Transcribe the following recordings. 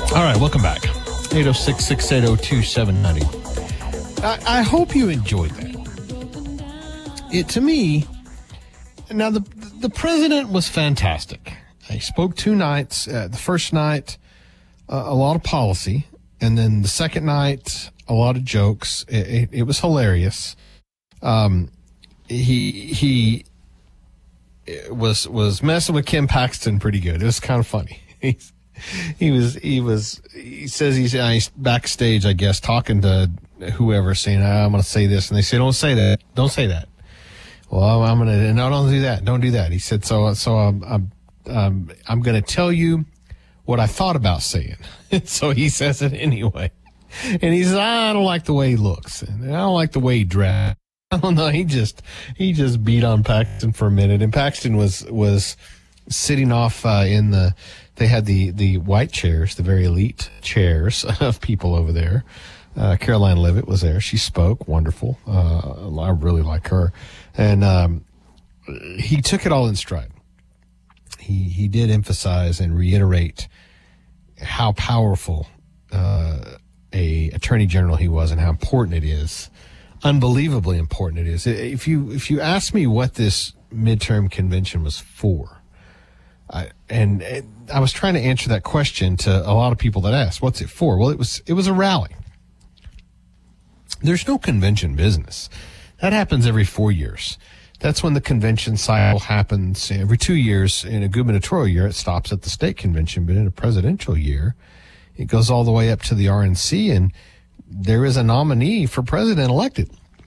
All right, welcome back. 806-680-2790. I hope you enjoyed that. To me, now the president was fantastic. He spoke 2 nights. The first night, a lot of policy, and then the second night, a lot of jokes. It was hilarious. He was messing with Ken Paxton pretty good. It was kind of funny. He says he's backstage, I guess, talking to whoever, saying, I'm going to say this. And they say, don't say that. Don't say that. Well, I'm going to, no, don't do that. Don't do that. He said, so I'm going to tell you what I thought about saying. So he says it anyway. And he says, I don't like the way he looks. And I don't like the way he dressed. I don't know. He just beat on Paxton for a minute. And Paxton was sitting off they had the white chairs, the very elite chairs of people over there. Caroline Leavitt was there. She spoke. Wonderful. I really like her. And he took it all in stride. He did emphasize and reiterate how powerful a attorney general he was and how important it is. Unbelievably important it is. If you ask me what this midterm convention was for, I was trying to answer that question to a lot of people that asked, what's it for? Well, it was a rally. There's no convention business. That happens every 4 years. That's when the convention cycle happens. Every 2 years. In a gubernatorial year, it stops at the state convention, but in a presidential year, it goes all the way up to the RNC, and there is a nominee for president elected.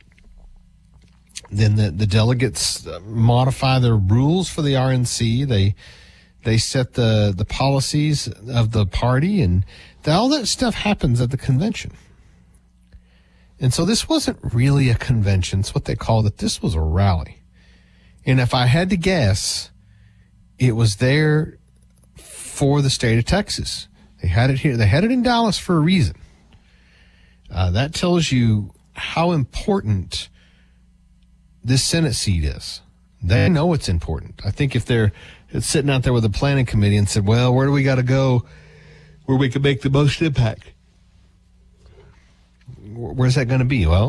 Then the delegates modify their rules for the RNC. They set the policies of the party, and all that stuff happens at the convention. And so this wasn't really a convention. It's what they called it. This was a rally. And if I had to guess, it was there for the state of Texas. They had it here. They had it in Dallas for a reason. That tells you how important this Senate seat is. They know it's important. I think if they're sitting out there with a planning committee and said, well, where do we got to go where we can make the most impact? Where's that going to be? Well,